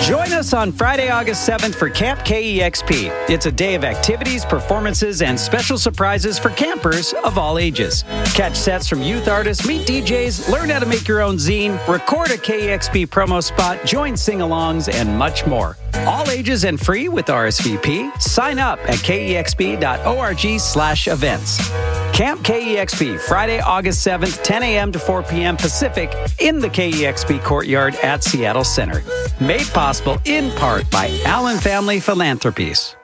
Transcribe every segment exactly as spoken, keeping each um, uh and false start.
Join us on Friday, August seventh for Camp K E X P. It's a day of activities, performances, and special surprises for campers of all ages. Catch sets from youth artists, meet D Js, learn how to make your own zine, record a K E X P promo spot, join sing-alongs, and much more. All ages and free with R S V P. Sign up at kexp.org slash events. Camp K E X P, Friday, August seventh, ten a.m. to four p.m. Pacific in the K E X P Courtyard at Seattle Center. Made possible in part by Allen Family Philanthropies.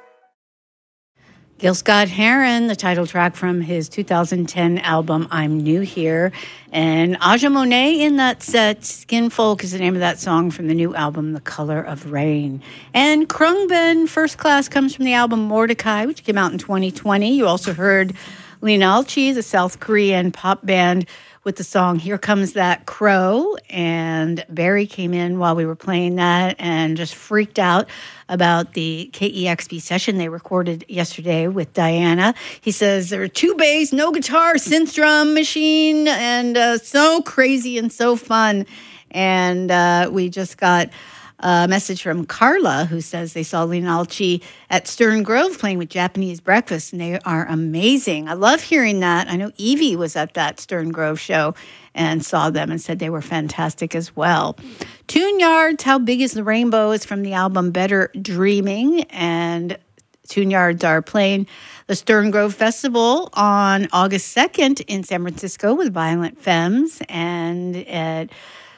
Gil Scott-Heron, the title track from his two thousand ten album, I'm New Here. And Aja Monet in that set, Skin Folk is the name of that song from the new album, The Color of Rain. And Khruangbin, First Class, comes from the album Mordecai, which came out in twenty twenty. You also heard Linalchi, the South Korean pop band, with the song Here Comes That Crow. And Barry came in while we were playing that and just freaked out about the K E X P session they recorded yesterday with Diana. He says there are two bass, no guitar, synth drum machine, and uh, so crazy and so fun. And uh, we just got a message from Carla, who says they saw Linalchi at Stern Grove playing with Japanese Breakfast, and they are amazing. I love hearing that. I know Evie was at that Stern Grove show and saw them and said they were fantastic as well. Tune Yards, How Big is the Rainbow, is from the album Better Dreaming, and Tune Yards are playing the Stern Grove Festival on August second in San Francisco with Violent Femmes, and at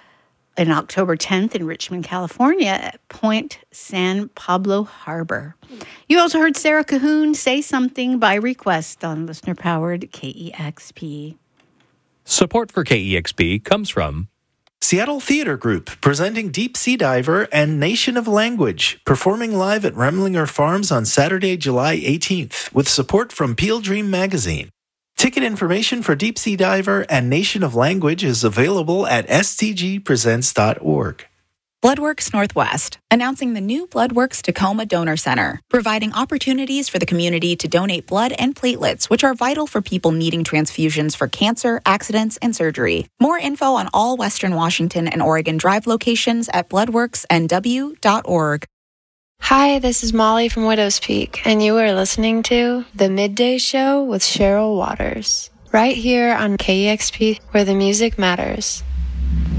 on October tenth in Richmond, California at Point San Pablo Harbor. You also heard Sarah Cahoon Say Something by request on listener-powered K E X P. Support for K E X P comes from Seattle Theater Group, presenting Deep Sea Diver and Nation of Language, performing live at Remlinger Farms on Saturday, July eighteenth, with support from Peel Dream Magazine. Ticket information for Deep Sea Diver and Nation of Language is available at s t g presents dot org. Bloodworks Northwest, announcing the new Bloodworks Tacoma Donor Center, providing opportunities for the community to donate blood and platelets, which are vital for people needing transfusions for cancer, accidents, and surgery. More info on all Western Washington and Oregon Drive locations at bloodworks n w dot org. Hi, this is Molly from Widow's Peak, and you are listening to The Midday Show with Cheryl Waters, right here on K E X P, where the music matters.